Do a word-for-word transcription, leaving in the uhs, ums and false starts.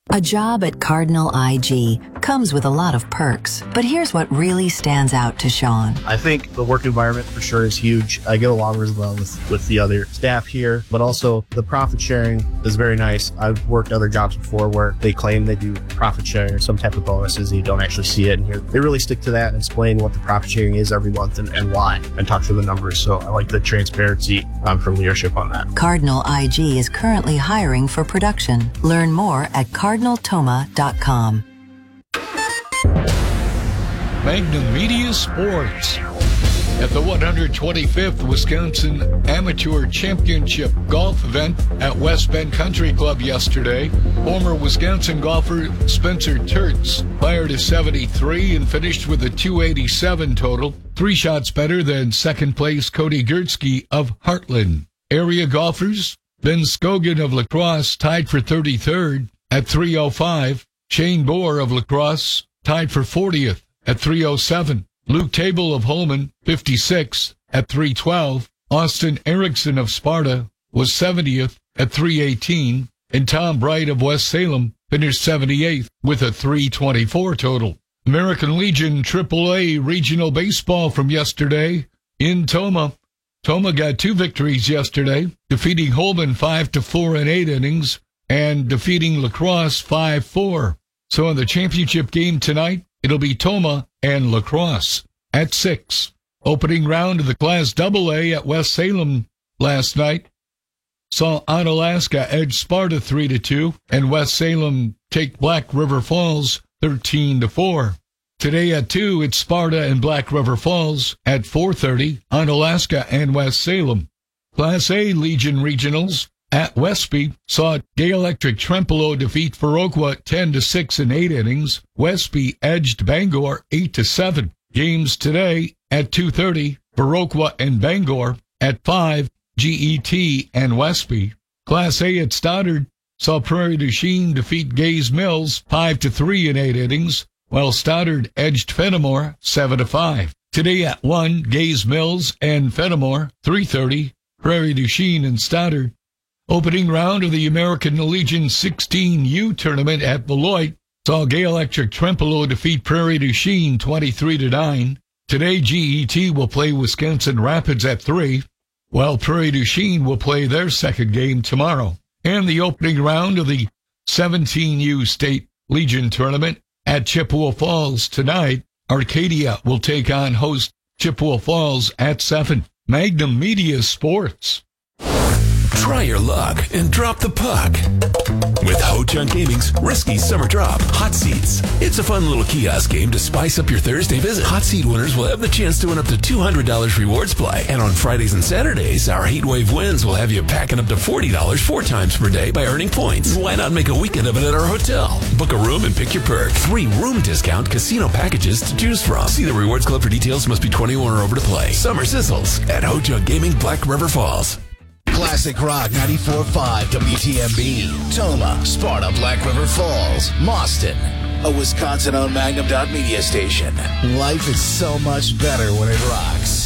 A job at Cardinal I G comes with a lot of perks, but here's what really stands out to Sean. I think the work environment for sure is huge. I get along really well with, with the other staff here, but also the profit sharing is very nice. I've worked other jobs before where they claim they do profit sharing or some type of bonuses and you don't actually see it. And here they really stick to that and explain what the profit sharing is every month and, and why, and talk through the numbers. So I like the transparency um, from leadership on that. Cardinal I G is currently hiring for production. Learn more at cardinal toma dot com. Magnum Media Sports. At the one hundred twenty-fifth Wisconsin Amateur Championship Golf event at West Bend Country Club yesterday, former Wisconsin golfer Spencer Tertz fired a seventy-three and finished with a two eighty-seven total, three shots better than second place Cody Gertzke of Heartland. Area golfers, Ben Scogan of La Crosse tied for thirty-third at three oh five. Shane Bohr of La Crosse tied for fortieth at three oh seven. Luke Table of Holman, fifty-sixth at three twelve. Austin Erickson of Sparta was seventieth at three eighteen. And Tom Bright of West Salem finished seventy-eighth with a three twenty-four total. American Legion triple A Regional Baseball from yesterday in Toma. Toma got two victories yesterday, defeating Holman five to four in eight innings and defeating La Crosse five four. So in the championship game tonight, it'll be Toma and La Crosse at six. Opening round of the Class double A at West Salem last night saw Onalaska edge Sparta three to two and West Salem take Black River Falls thirteen to four. Today at two, it's Sparta and Black River Falls. At four thirty, Onalaska and West Salem. Class A Legion Regionals at Westby saw Gay Electric Trempealeau defeat Viroqua ten to six in eight innings. Westby edged Bangor eight to seven. Games today at two thirty, Viroqua and Bangor. At five, G E T and Westby. Class A at Stoddard saw Prairie du Chien defeat Gaze Mills five to three in eight innings, while Stoddard edged Fenimore seven to five. Today at one, Gaze Mills and Fenimore. three thirty, Prairie du Chien and Stoddard. Opening round of the American Legion sixteen U tournament at Beloit saw Gay Electric Trempealeau defeat Prairie du Chien twenty-three to nine. Today, G E T will play Wisconsin Rapids at three, while Prairie du Chien will play their second game tomorrow. And the opening round of the seventeen U State Legion tournament at Chippewa Falls tonight, Arcadia will take on host Chippewa Falls at seven. Magnum Media Sports. Try your luck and drop the puck with Ho-Chunk Gaming's Risky Summer Drop Hot Seats. It's a fun little kiosk game to spice up your Thursday visit. Hot Seat winners will have the chance to win up to two hundred dollars rewards play. And on Fridays and Saturdays, our Heat Wave wins will have you packing up to forty dollars four times per day by earning points. Why not make a weekend of it at our hotel? Book a room and pick your perk. Three room discount casino packages to choose from. See the Rewards Club for details. Must be twenty-one or over to play. Summer sizzles at Ho-Chunk Gaming, Black River Falls. Classic Rock ninety-four point five W T M B, Toma, Sparta, Black River Falls, Mauston, a Wisconsin-owned Magnum Media station. Life is so much better when it rocks.